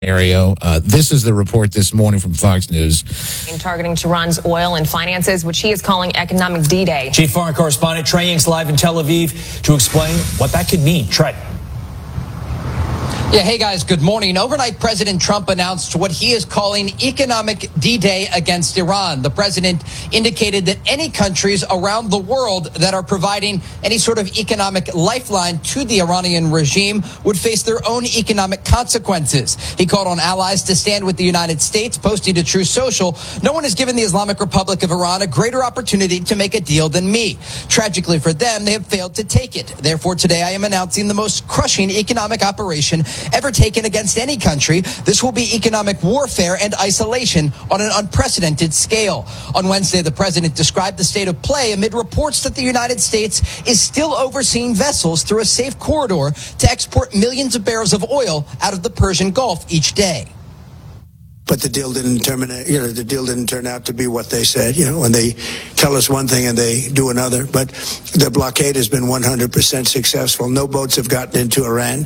scenario. This is the report this morning from Fox News. Targeting Tehran's oil and finances, which he is calling economic D-Day. Chief Foreign Correspondent Trey Ying's live in Tel Aviv to explain what that could mean. Trey. Yeah, hey guys, good morning. Overnight, President Trump announced what he is calling economic D-Day against Iran. The president indicated that any countries around the world that are providing any sort of economic lifeline to the Iranian regime would face their own economic consequences. He called on allies to stand with the United States, posting to Truth Social, "No one has given the Islamic Republic of Iran a greater opportunity to make a deal than me. Tragically for them, they have failed to take it. Therefore, today I am announcing the most crushing economic operation ever taken against any country. This will be economic warfare and isolation on an unprecedented scale." On Wednesday, the president described the state of play amid reports that the United States is still overseeing vessels through a safe corridor to export millions of barrels of oil out of the Persian Gulf each day. But the deal didn't terminate. The deal didn't turn out to be what they said. When they tell us one thing and they do another. But the blockade has been 100% successful. No boats have gotten into Iran.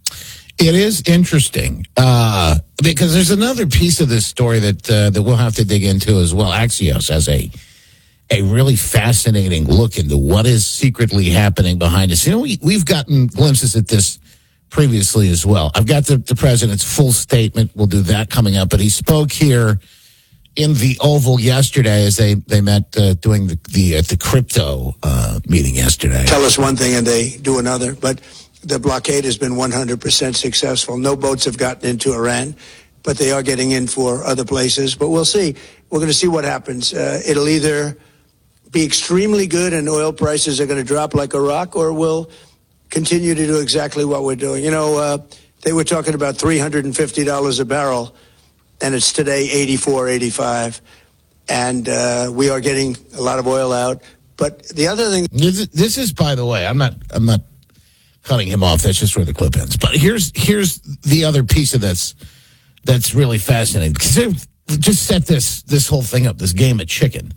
It is interesting because there's another piece of this story that we'll have to dig into as well. Axios has a really fascinating look into what is secretly happening behind us. We've gotten glimpses at this previously as well. I've got the president's full statement. We'll do that coming up. But he spoke here in the Oval yesterday as they met doing the crypto meeting yesterday. Tell us one thing and they do another, but the blockade has been 100% successful. No boats have gotten into Iran, but they are getting in for other places. But we'll see. We're going to see what happens. It'll either be extremely good and oil prices are going to drop like a rock, or we'll continue to do exactly what we're doing. They were talking about $350 a barrel, and it's today $84, $85. And we are getting a lot of oil out. But the other thing... This is, by the way, I'm not cutting him off. That's just where the clip ends. But here's the other piece of this that's really fascinating. Just set this whole thing up, this game of chicken,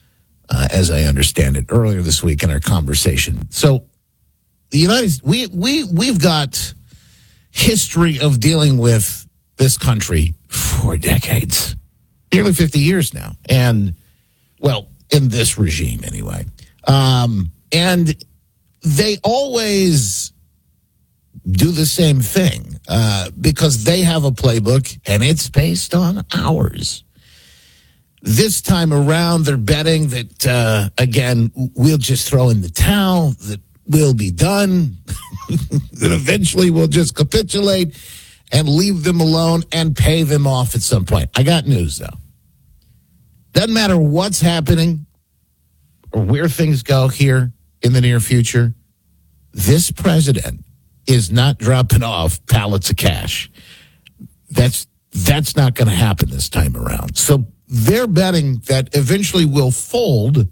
as I understand it, earlier this week in our conversation. So the we've got history of dealing with this country for decades, nearly 50 years now, and well, in this regime anyway, and they always do the same thing because they have a playbook and it's based on ours. This time around, they're betting that, again, we'll just throw in the towel, that we'll be done, that eventually we'll just capitulate and leave them alone and pay them off at some point. I got news, though. Doesn't matter what's happening or where things go here in the near future, this president is not dropping off pallets of cash. That's not going to happen this time around. So they're betting that eventually we'll fold,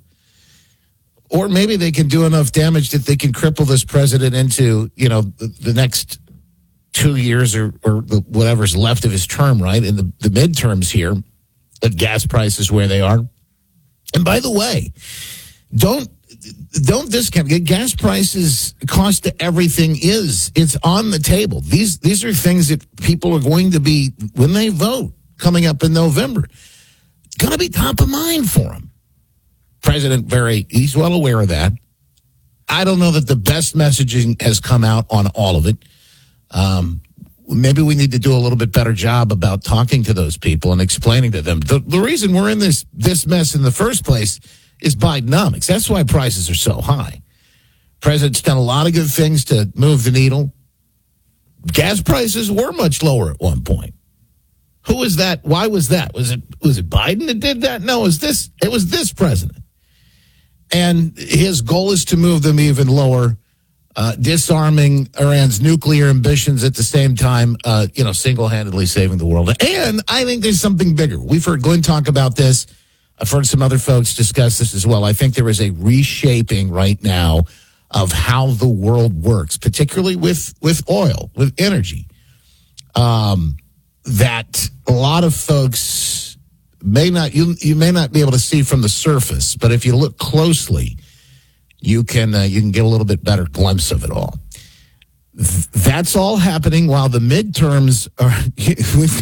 or maybe they can do enough damage that they can cripple this president into, the next 2 years or whatever's left of his term, right? In the midterms here, the gas prices where they are. And by the way, don't discount gas prices. Cost to everything it's on the table. These are things that people are going to be, when they vote coming up in November, going to be top of mind for them. President he's well aware of that. I don't know that the best messaging has come out on all of it. Maybe we need to do a little bit better job about talking to those people and explaining to them the reason we're in this mess in the first place is Bidenomics. That's why prices are so high. President's done a lot of good things to move the needle. Gas prices were much lower at one point. Who was that? Why was that? Was it Biden that did that? No, it was this president. And his goal is to move them even lower, disarming Iran's nuclear ambitions at the same time, single-handedly saving the world. And I think there's something bigger. We've heard Glenn talk about this. I've heard some other folks discuss this as well. I think there is a reshaping right now of how the world works, particularly with oil, with energy, that a lot of folks may not, you may not be able to see from the surface, but if you look closely, you can get a little bit better glimpse of it all. That's all happening while the midterms are.